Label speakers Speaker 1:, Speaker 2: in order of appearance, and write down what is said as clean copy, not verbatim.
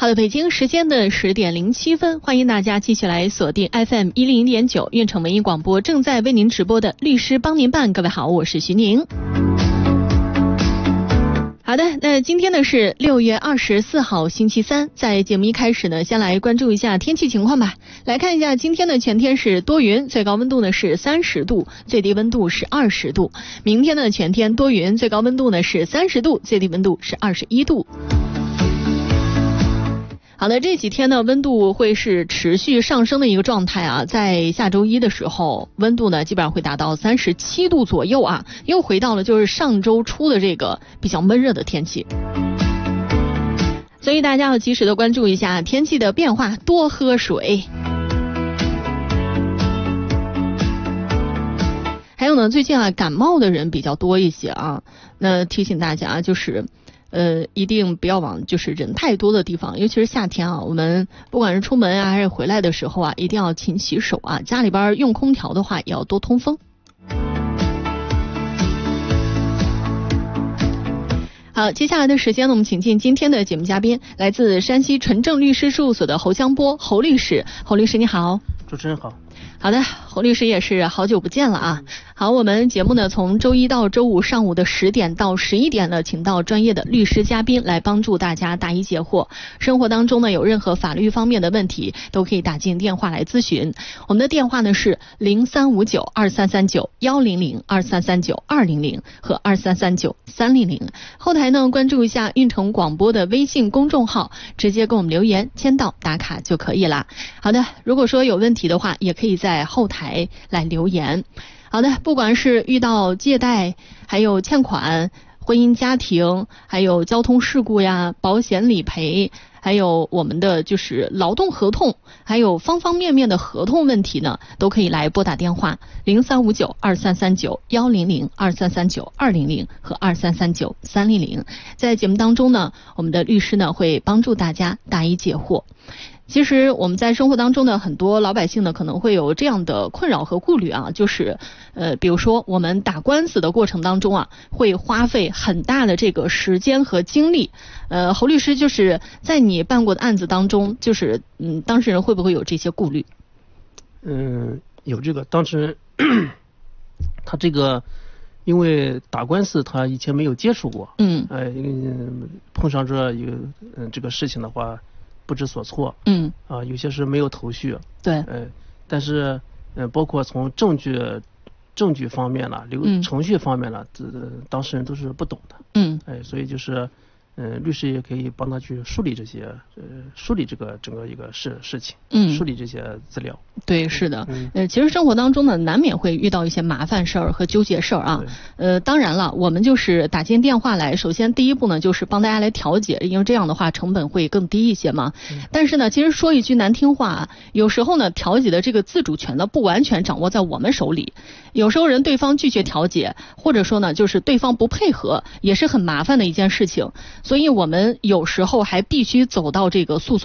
Speaker 1: 好的，北京时间的10点07分，欢迎大家继续来锁定 FM 100.9运城文艺广播正在为您直播的律师帮您办。各位好，我是徐宁。好的，那今天呢是6月24号星期三，在节目一开始呢，先来关注一下天气情况吧。来看一下今天的全天是多云，最高温度呢是30度，最低温度是20度。明天的全天多云，最高温度呢是30度，最低温度是21度。好的，这几天呢温度会是持续上升的一个状态啊，在下周一的时候温度呢基本上会达到37度左右啊，又回到了就是上周初的这个比较闷热的天气，所以大家要及时的关注一下天气的变化，多喝水。还有呢，最近啊感冒的人比较多一些啊，那提醒大家就是一定不要往就是人太多的地方，尤其是夏天啊，我们不管是出门啊还是回来的时候啊，一定要勤洗手啊，家里边用空调的话也要多通风。好，接下来的时间呢，我们请进今天的节目嘉宾，来自山西纯正律师事务所的侯江波侯律师。侯律师你好。
Speaker 2: 主持人好。
Speaker 1: 好的，侯律师也是好久不见了啊。好，我们节目呢从周一到周五上午的10点到11点呢，请到专业的律师嘉宾来帮助大家答疑解惑。生活当中呢有任何法律方面的问题，都可以打进电话来咨询。我们的电话呢是03592339-100、2339-200和2339-300。后台呢关注一下运城广播的微信公众号，直接给我们留言签到打卡就可以了。好的，如果说有问题的话，也可以在后台来留言。好的，不管是遇到借贷，还有欠款、婚姻家庭，还有交通事故呀、保险理赔，还有我们的就是劳动合同，还有方方面面的合同问题呢，都可以来拨打电话0359-2339-100、2339-200和2339-300。在节目当中呢，我们的律师呢会帮助大家答疑解惑。其实我们在生活当中呢，很多老百姓呢可能会有这样的困扰和顾虑啊，就是比如说我们打官司的过程当中啊，会花费很大的这个时间和精力。侯律师，就是在你办过的案子当中，就是当事人会不会有这些顾虑？
Speaker 2: 有这个，当时他这个因为打官司他以前没有接触过，碰上这个事情的话不知所措，有些是没有头绪，
Speaker 1: 对，
Speaker 2: 但是包括从证据方面了，程序方面了，当事人都是不懂的，所以就是律师也可以帮他去梳理这些梳理这个整个一个事情，梳理这些资料。
Speaker 1: 对，是的，其实生活当中呢，难免会遇到一些麻烦事儿和纠结事儿啊。当然了，我们就是打进电话来，首先第一步呢，就是帮大家来调解，因为这样的话成本会更低一些嘛。但是呢，其实说一句难听话，有时候呢，调解的这个自主权呢，不完全掌握在我们手里。有时候对方拒绝调解，或者说呢，就是对方不配合，也是很麻烦的一件事情。所以我们有时候还必须走到这个诉讼